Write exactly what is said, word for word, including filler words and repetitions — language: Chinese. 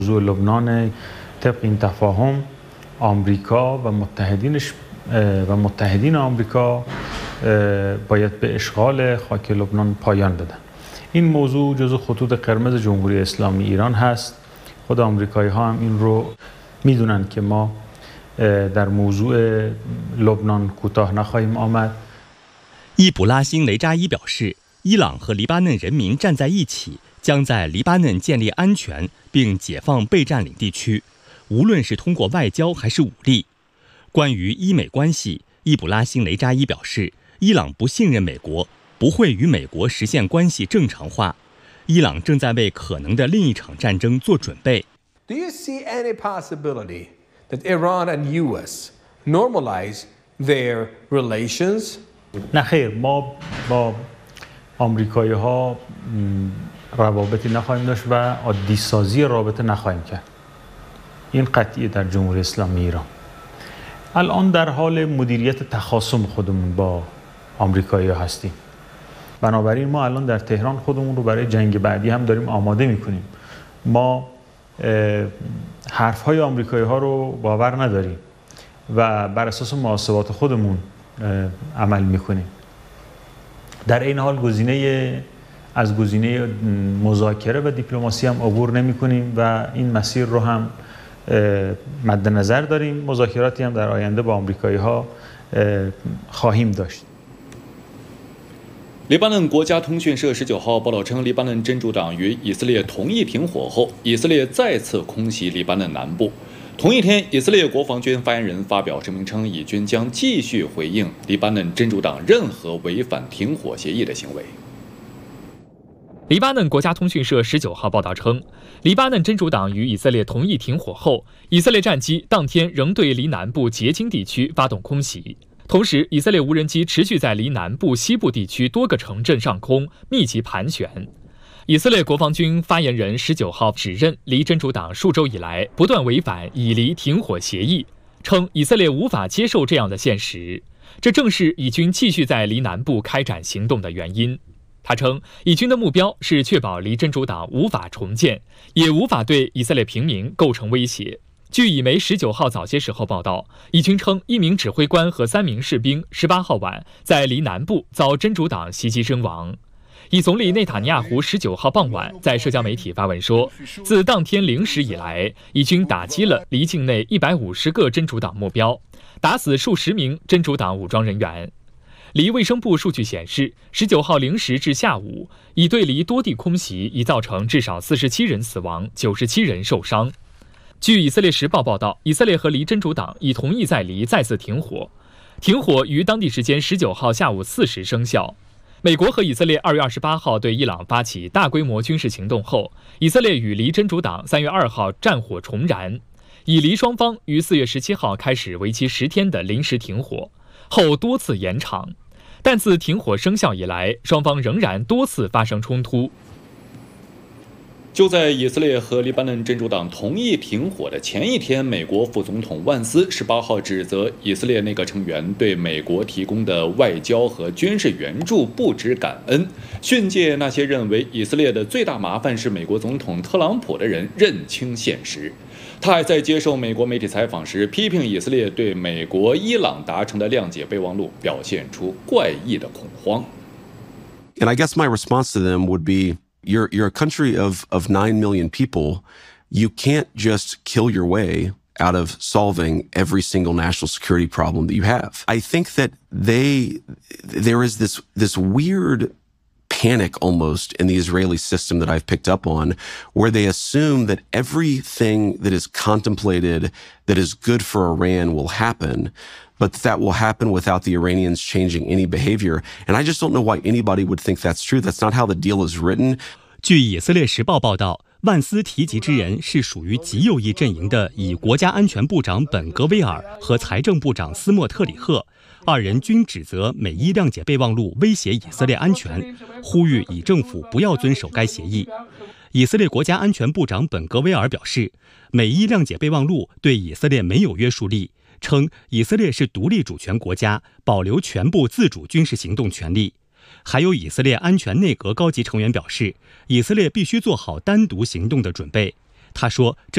موضوع لبنان طبق این تفاهم آمریکا و متحدینش و متحدین آمریکا باید به اشغال خاک لبنان پایان بدن. این موضوع جزو خطوط قرمز جمهوری اسلامی ایران هست. خود آمریکایی ها هم این رو میدونن که ما در موضوع لبنان کوتاه نخواهیم آمد. 伊卜拉欣·雷扎伊表示，伊朗和黎巴嫩人民站在一起，将在黎巴嫩建立安全并解放被占领地区，无论是通过外交还是武力。关于伊美关系，伊卜拉欣·雷扎伊表示，伊朗不信任美国，不会与美国实现关系正常化。伊朗正在为可能的另一场战争做准备。 Do you see any possibility that Iran and U S normalize their relations? نه خیر، ما با آمریکایی ها روابطی نخواهیم داشت و عادی سازی رابطه نخواهیم کرد. این قطعیه در جمهوری اسلامی ایران. الان در حال مدیریت تخاصم خودمون با آمریکایی ها هستیم. بنابراین ما الان در تهران خودمون رو برای جنگ بعدی هم داریم آماده میکنیم. ما حرف های آمریکایی ها رو باور نداریم و بر اساس محاسبات خودمون عمل میکنیم. در این حال گزینه از گزینه مذاکره و دیپلماسی هم عبور نمیکنیم و این مسیر رو هم مد نظر داریم. مذاکراتی هم در آینده با آمریکایی ها خواهیم داشت. 黎巴嫩国家通讯社十九号报道称，黎巴嫩真主党与以色列同意停火后，以色列再次空袭黎巴嫩南部。同一天，以色列国防军发言人发表声明称，以军将继续回应黎巴嫩真主党任何违反停火协议的行为。 黎巴嫩国家通讯社十九号报道称，黎巴嫩真主党与以色列同意停火后，以色列战机当天仍对黎南部结晶地区发动空袭。同时，以色列无人机持续在黎南部西部地区多个城镇上空密集盘旋。以色列国防军发言人十九号指认黎真主党数周以来不断违反以黎停火协议，称以色列无法接受这样的现实，这正是以军继续在黎南部开展行动的原因。他称，以军的目标是确保黎真主党无法重建，也无法对以色列平民构成威胁。据以媒十九号早些时候报道，以军称一名指挥官和三名士兵十八号晚在黎南部遭真主党袭击身亡。以总理内塔尼亚胡十九号傍晚在社交媒体发文说，自当天零时以来，以军打击了黎境内一百五十个真主党目标，打死数十名真主党武装人员。黎卫生部数据显示，十九号零时至下午，已对黎多地空袭已造成至少四十七人死亡，九十七人受伤。据以色列时报报道，以色列和黎真主党已同意在黎再次停火，停火于当地时间十九号下午四时生效。美国和以色列二月二十八号对伊朗发起大规模军事行动后，以色列与黎真主党三月二号战火重燃，以黎双方于四月十七号开始为期十天的临时停火，后多次延长，但自停火生效以来，双方仍然多次发生冲突。 就在以色列和黎巴嫩真主党同意停火的前一天，美国副总统万斯十八号指责以色列内阁成员对美国提供的外交和军事援助不知感恩，训诫那些认为以色列的最大麻烦是美国总统特朗普的人认清现实。他还在接受美国媒体采访时批评以色列对美国、伊朗达成的谅解备忘录表现出怪异的恐慌。 And I guess my response to them would be, You're, you're a country of, of nine million people. You can't just kill your way out of solving every single national security problem that you have. I think that they, there is this, this weird panic almost in the Israeli system that I've picked up on, where they assume that everything that is contemplated that is good for Iran will happen, but that will happen without the Iranians changing any behavior. And I just don't know why anybody would think that's true. That's not how the deal is written. 据以色列时报报道，万斯提及之人是属于极右翼阵营的以国家安全部长本格威尔和财政部长斯莫特里赫，二人均指责美伊谅解备忘录威胁以色列安全，呼吁以政府不要遵守该协议。以色列国家安全部长本格威尔表示，美伊谅解备忘录对以色列没有约束力，称以色列是独立主权国家，保留全部自主军事行动权利。还有以色列安全内阁高级成员表示，以色列必须做好单独行动的准备。他说，这